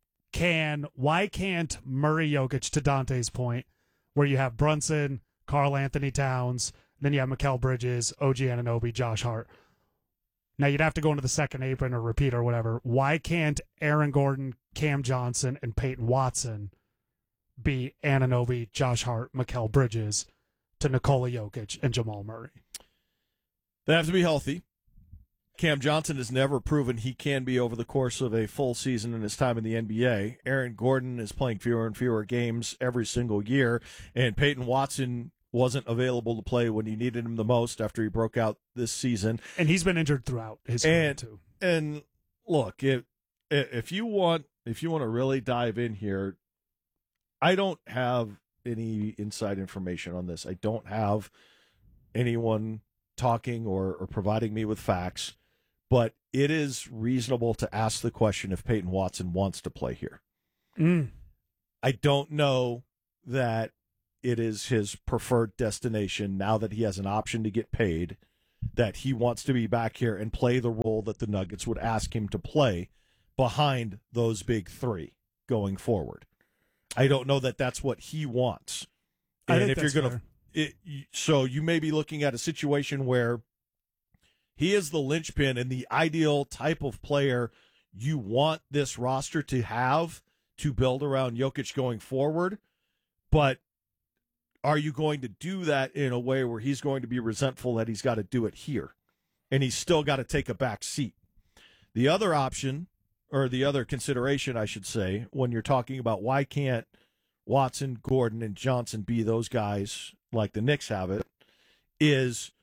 why can't Murray Jokic, to Dante's point, where you have Brunson, Karl Anthony Towns, then you have Mikal Bridges, OG Anunoby, Josh Hart. Now, you'd have to go into the second apron or repeat or whatever. Why can't Aaron Gordon, Cam Johnson, and Peyton Watson be Anunoby, Josh Hart, Mikal Bridges to Nikola Jokic and Jamal Murray? They have to be healthy. Cam Johnson has never proven he can be over the course of a full season in his time in the NBA. Aaron Gordon is playing fewer and fewer games every single year, and Peyton Watson wasn't available to play when you needed him the most after he broke out this season. And he's been injured throughout his career too. And look, if you want to really dive in here, I don't have any inside information on this. I don't have anyone talking or providing me with facts, but it is reasonable to ask the question if Peyton Watson wants to play here. I don't know that it is his preferred destination now that he has an option to get paid, that he wants to be back here and play the role that the Nuggets would ask him to play behind those big three going forward. I don't know that that's what he wants. And if you're going to, so you may be looking at a situation where he is the linchpin and the ideal type of player you want this roster to have to build around Jokic going forward. But are you going to do that in a way where he's going to be resentful that he's got to do it here and he's still got to take a back seat? The other option, or the other consideration, I should say, when you're talking about why can't Watson, Gordon, and Johnson be those guys like the Knicks have it, is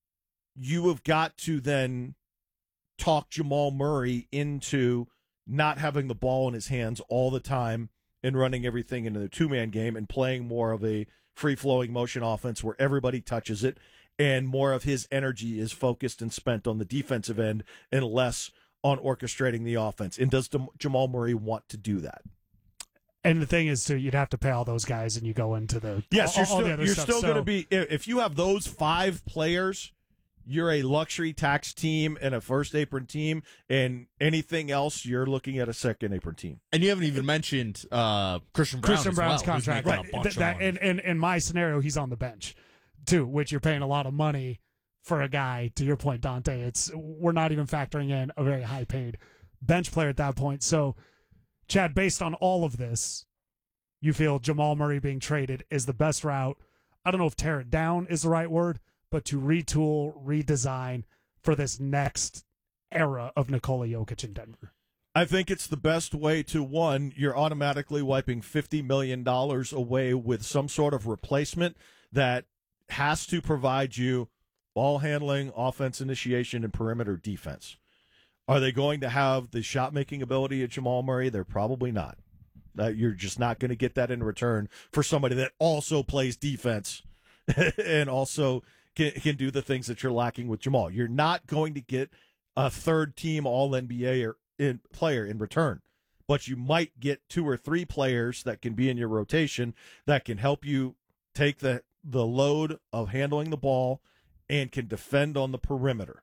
you have got to then talk Jamal Murray into not having the ball in his hands all the time and running everything into the two-man game and playing more of a free-flowing motion offense where everybody touches it and more of his energy is focused and spent on the defensive end and less on orchestrating the offense. And does Jamal Murray want to do that? And the thing is, too, you'd have to pay all those guys, and you go into the yes, all you're still going to be, if you have those 5 players, you're a luxury tax team and a first apron team, and anything else, you're looking at a second apron team. And you haven't even mentioned Christian Brown's contract. Right. And in my scenario, he's on the bench, too, which you're paying a lot of money for a guy. To your point, Dante, we're not even factoring in a very high-paid bench player at that point. So, Chad, based on all of this, you feel Jamal Murray being traded is the best route. I don't know if tear it down is the right word, but to retool, redesign for this next era of Nikola Jokic in Denver. I think it's the best way to, one, you're automatically wiping $50 million away with some sort of replacement that has to provide you ball handling, offense initiation, and perimeter defense. Are they going to have the shot-making ability of Jamal Murray? They're probably not. You're just not going to get that in return for somebody that also plays defense and also can do the things that you're lacking with Jamal. You're not going to get a third-team All-NBA player in return, but you might get 2 or 3 players that can be in your rotation that can help you take the load of handling the ball and can defend on the perimeter.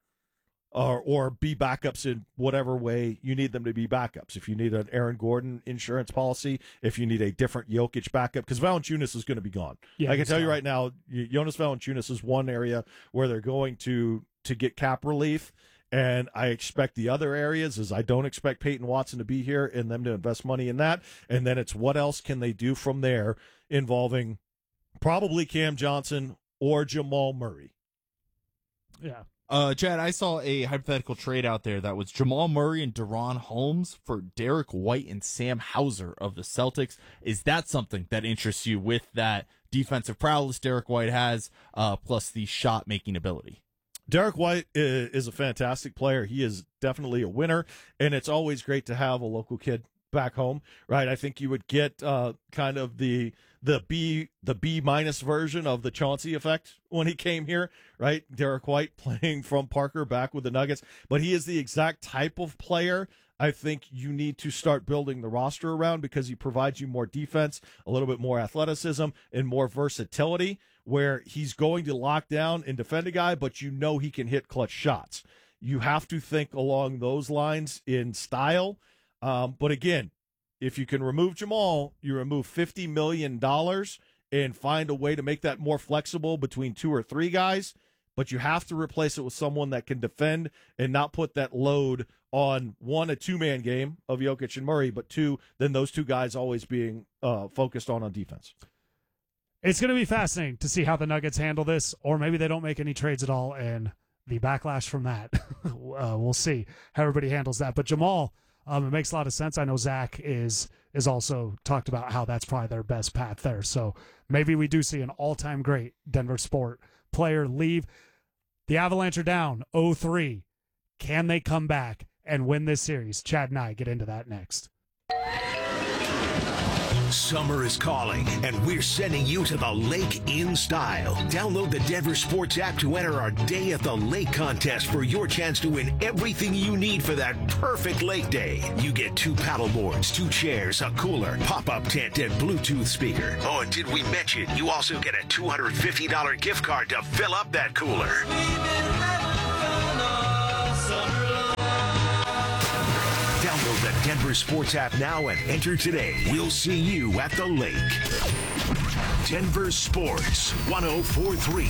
Or be backups in whatever way you need them to be backups. If you need an Aaron Gordon insurance policy, if you need a different Jokic backup, because Valanciunas is going to be gone. Yeah, I can tell you right now, Jonas Valanciunas is one area where they're going to get cap relief, and I expect the other areas is I don't expect Peyton Watson to be here and them to invest money in that, and then it's what else can they do from there involving probably Cam Johnson or Jamal Murray. Yeah. Chad, I saw a hypothetical trade out there that was Jamal Murray and De'Ron Holmes for Derek White and Sam Hauser of the Celtics. Is that something that interests you with that defensive prowess Derek White has, plus the shot-making ability? Derek White is a fantastic player. He is definitely a winner, and it's always great to have a local kid back home, right? I think you would get kind of the B minus version of the Chauncey effect when he came here, right? Derek White playing from Parker back with the Nuggets, but he is the exact type of player I think you need to start building the roster around because he provides you more defense, a little bit more athleticism, and more versatility where he's going to lock down and defend a guy, but you know he can hit clutch shots. You have to think along those lines in style. But again, if you can remove Jamal, you remove $50 million and find a way to make that more flexible between 2 or 3 guys, but you have to replace it with someone that can defend and not put that load on, 1, a 2-man game of Jokic and Murray, but 2, then those 2 guys always being focused on defense. It's going to be fascinating to see how the Nuggets handle this, or maybe they don't make any trades at all, and the backlash from that. We'll see how everybody handles that. But Jamal, it makes a lot of sense. I know Zach is also talked about how that's probably their best path there. So maybe we do see an all-time great Denver Sport player leave. The Avalanche are down 0-3. Can they come back and win this series? Chad and I get into that next. Summer is calling, and we're sending you to the lake in style. Download the Denver Sports app to enter our Day at the Lake contest for your chance to win everything you need for that perfect lake day. You get 2 paddle boards, 2 chairs, a cooler, pop-up tent, and Bluetooth speaker. Oh, and did we mention you also get a $250 gift card to fill up that cooler? Download the Denver Sports app now and enter today. We'll see you at the lake. Denver Sports 104.3.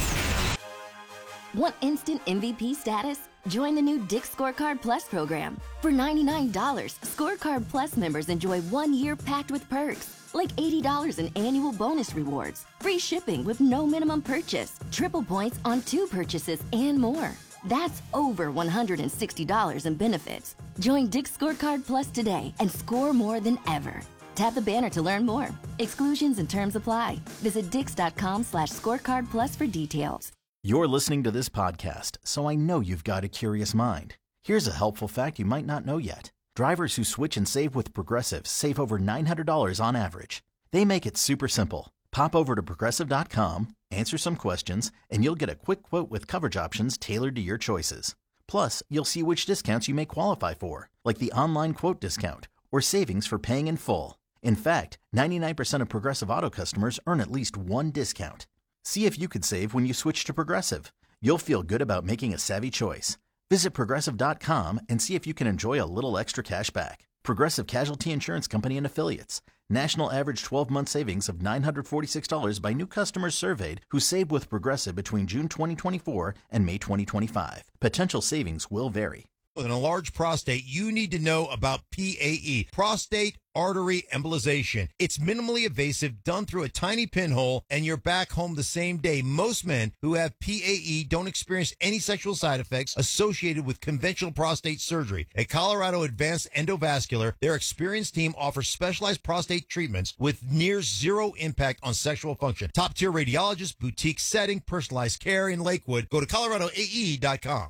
Want instant MVP status? Join the new Dick's Scorecard Plus program. For $99, Scorecard Plus members enjoy 1 year packed with perks, like $80 in annual bonus rewards, free shipping with no minimum purchase, triple points on 2 purchases, and more. That's over $160 in benefits. Join Dick's Scorecard Plus today and score more than ever. Tap the banner to learn more. Exclusions and terms apply. Visit dix.com/scorecard plus for details. You're listening to this podcast, so I know you've got a curious mind. Here's a helpful fact you might not know yet. Drivers who switch and save with Progressive save over $900 on average. They make it super simple. Pop over to Progressive.com, answer some questions, and you'll get a quick quote with coverage options tailored to your choices. Plus, you'll see which discounts you may qualify for, like the online quote discount or savings for paying in full. In fact, 99% of Progressive Auto customers earn at least one discount. See if you could save when you switch to Progressive. You'll feel good about making a savvy choice. Visit Progressive.com and see if you can enjoy a little extra cash back. Progressive Casualty Insurance Company and Affiliates. National average 12-month savings of $946 by new customers surveyed who saved with Progressive between June 2024 and May 2025. Potential savings will vary. With an enlarged prostate, you need to know about PAE, prostate artery embolization. It's minimally invasive, done through a tiny pinhole, and you're back home the same day. Most men who have PAE don't experience any sexual side effects associated with conventional prostate surgery. At Colorado Advanced Endovascular, their experienced team offers specialized prostate treatments with near zero impact on sexual function. Top-tier radiologists, boutique setting, personalized care in Lakewood. Go to coloradoae.com.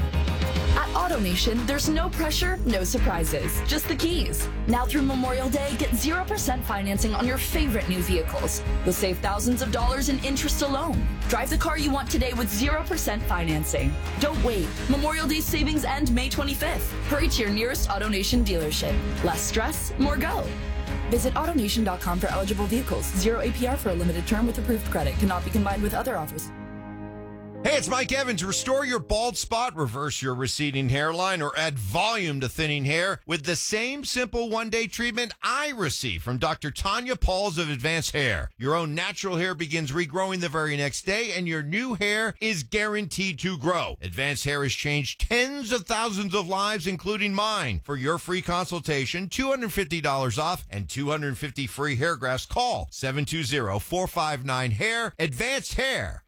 At AutoNation, there's no pressure, no surprises, just the keys. Now through Memorial Day, get 0% financing on your favorite new vehicles. You'll save thousands of dollars in interest alone. Drive the car you want today with 0% financing. Don't wait. Memorial Day savings end May 25th. Hurry to your nearest AutoNation dealership. Less stress, more go. Visit AutoNation.com for eligible vehicles. 0 APR for a limited term with approved credit. Cannot be combined with other offers. Hey, it's Mike Evans. Restore your bald spot, reverse your receding hairline, or add volume to thinning hair with the same simple one-day treatment I receive from Dr. Tanya Pauls of Advanced Hair. Your own natural hair begins regrowing the very next day, and your new hair is guaranteed to grow. Advanced Hair has changed tens of thousands of lives, including mine. For your free consultation, $250 off and 250 free hair grafts. Call 720-459-HAIR. Advanced Hair.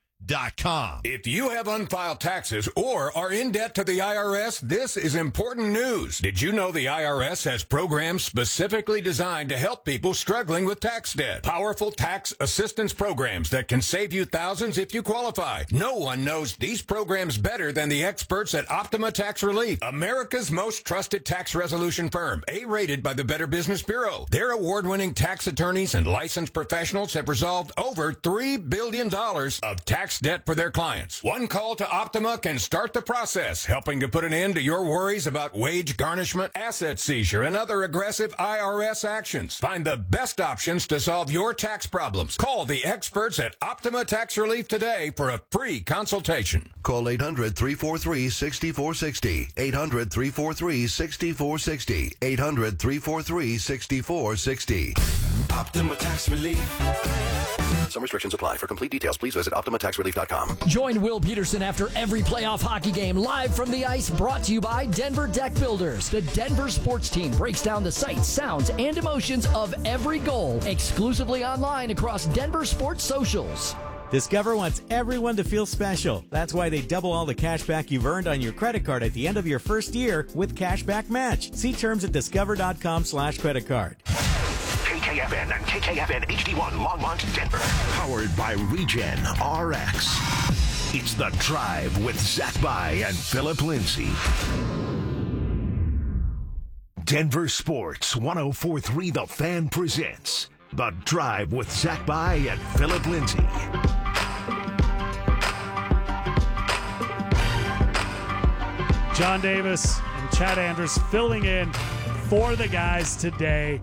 If you have unfiled taxes or are in debt to the IRS, this is important news. Did you know the IRS has programs specifically designed to help people struggling with tax debt? Powerful tax assistance programs that can save you thousands if you qualify. No one knows these programs better than the experts at Optima Tax Relief, America's most trusted tax resolution firm, A-rated by the Better Business Bureau. Their award-winning tax attorneys and licensed professionals have resolved over $3 billion of tax debt for their clients. One call to Optima can start the process, helping to put an end to your worries about wage garnishment, asset seizure, and other aggressive IRS actions. Find the best options to solve your tax problems. Call the experts at Optima Tax Relief today for a free consultation. Call 800-343-6460. 800-343-6460. 800-343-6460. Optima Tax Relief. Some restrictions apply. For complete details, please visit OptimaTaxRelief.com. Join Will Peterson after every playoff hockey game live from the ice, brought to you by Denver Deck Builders. The Denver sports team breaks down the sights, sounds, and emotions of every goal exclusively online across Denver sports socials. Discover wants everyone to feel special. That's why they double all the cash back you've earned on your credit card at the end of your first year with Cashback Match. See terms at discover.com/creditcard. KKFN and KKFN HD1 Longmont, Denver. Powered by Regen RX. It's The Drive with Zach By and Philip Lindsay. Denver Sports 104.3 The Fan presents The Drive with Zach By and Philip Lindsay. John Davis and Chad Andrus filling in for the guys today.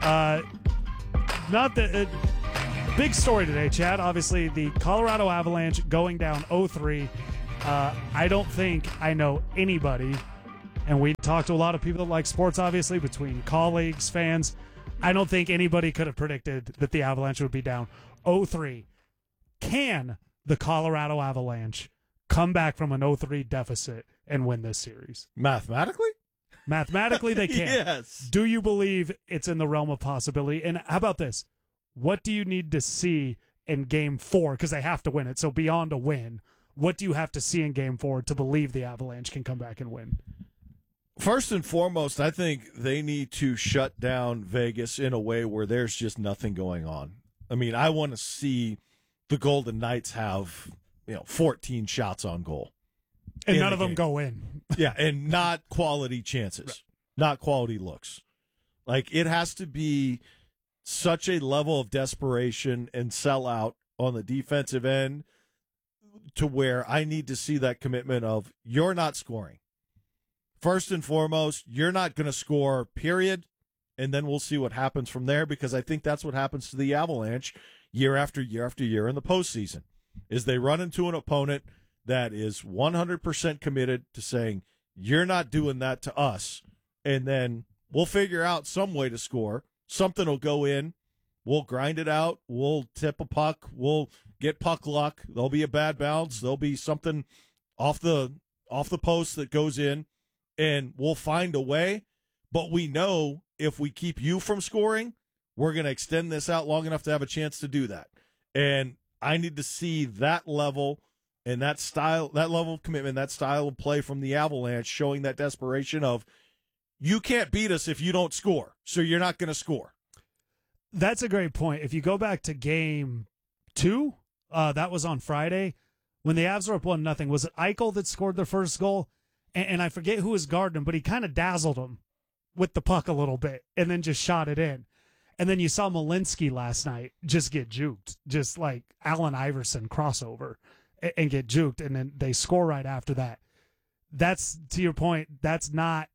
Not the big story today, Chad. Obviously, the Colorado Avalanche going down 0-3. I don't think I know anybody, and we talked to a lot of people that like sports, obviously, between colleagues, fans. I don't think anybody could have predicted that the Avalanche would be down 0-3. Can the Colorado Avalanche come back from an 0-3 deficit and win this series? Mathematically? Mathematically, they can. Yes. Do you believe it's in the realm of possibility? And how about this? What do you need to see in Game 4? Because they have to win it. So beyond a win, what do you have to see in Game 4 to believe the Avalanche can come back and win? First and foremost, I think they need to shut down Vegas in a way where there's just nothing going on. I mean, I want to see the Golden Knights have 14 shots on goal. And none of them go in. Yeah, and not quality chances, right. Not quality looks. Like, it has to be such a level of desperation and sellout on the defensive end to where I need to see that commitment of, you're not scoring. First and foremost, you're not going to score, period, and then we'll see what happens from there, because I think that's what happens to the Avalanche year after year after year in the postseason, is they run into an opponent that is 100% committed to saying, you're not doing that to us, and then we'll figure out some way to score. Something will go in. We'll grind it out. We'll tip a puck. We'll get puck luck. There'll be a bad bounce. There'll be something off the post that goes in, and we'll find a way. But we know if we keep you from scoring, we're going to extend this out long enough to have a chance to do that. And I need to see that level and that style, that level of commitment, that style of play from the Avalanche, showing that desperation of, you can't beat us if you don't score, so you're not going to score. That's a great point. If you go back to Game 2, that was on Friday, when the Avs were up 1-0, was it Eichel that scored their first goal? And I forget who was guarding him, but he kind of dazzled him with the puck a little bit and then just shot it in. And then you saw Malinsky last night just get juked, just like Allen Iverson crossover and get juked, and then they score right after that. That's, to your point, that's not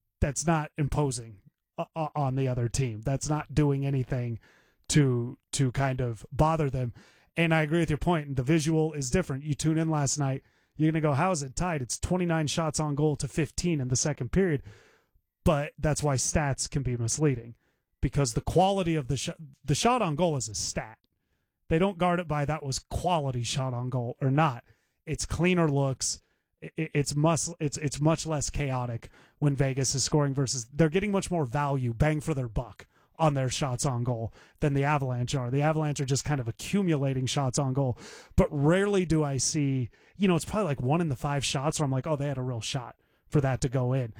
imposing on the other team. That's not doing anything to kind of bother them. And I agree with your point. The visual is different. You tune in last night, you're going to go, how is it tied? It's 29 shots on goal to 15 in the second period. But that's why stats can be misleading, because the quality of the shot on goal is a stat. They don't guard it by that was quality shot on goal or not. It's cleaner looks. It's much less chaotic when Vegas is scoring versus they're getting much more value, bang for their buck on their shots on goal than the Avalanche are. The Avalanche are just kind of accumulating shots on goal, but rarely do I see, it's probably like 1 in the 5 shots where I'm like, oh, they had a real shot for that to go in.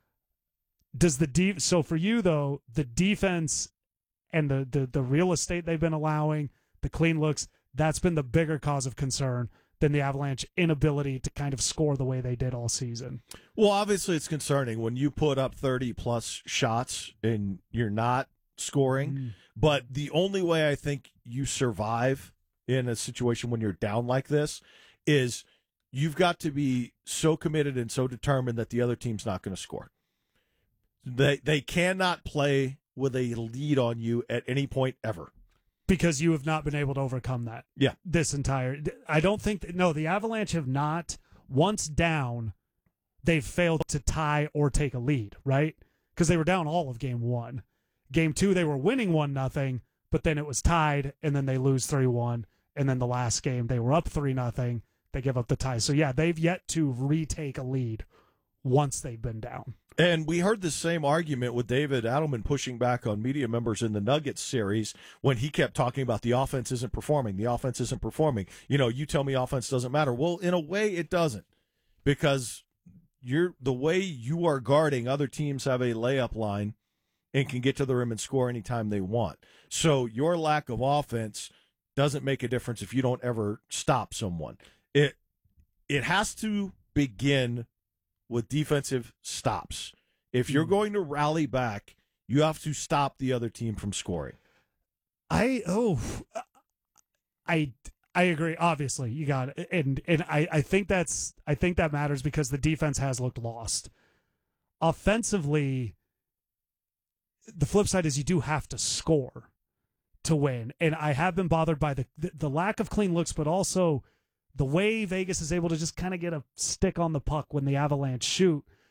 So for you though, the defense and the real estate they've been allowing, the clean looks, that's been the bigger cause of concern than the Avalanche inability to kind of score the way they did all season. Well, obviously it's concerning when you put up 30-plus shots and you're not scoring. But the only way I think you survive in a situation when you're down like this is you've got to be so committed and so determined that the other team's not going to score. They cannot play with a lead on you at any point ever. Because you have not been able to overcome that. Yeah. I don't think, the Avalanche have not, once down, they've failed to tie or take a lead, right? Because they were down all of Game 1. Game 2, they were winning 1-0, but then it was tied, and then they lose 3-1. And then the last game, they were up 3-0. They give up the tie. So, yeah, they've yet to retake a lead once they've been down. And we heard the same argument with David Adelman pushing back on media members in the Nuggets series when he kept talking about the offense isn't performing. The offense isn't performing. You tell me offense doesn't matter. Well, in a way, it doesn't, because the way you are guarding, other teams have a layup line and can get to the rim and score anytime they want. So your lack of offense doesn't make a difference if you don't ever stop someone. It has to begin with defensive stops. If you're going to rally back, you have to stop the other team from scoring. I agree. Obviously, you got it. And I think that matters because the defense has looked lost. Offensively, the flip side is you do have to score to win. And I have been bothered by the lack of clean looks, but also the way Vegas is able to just kind of get a stick on the puck when the Avalanche shoot.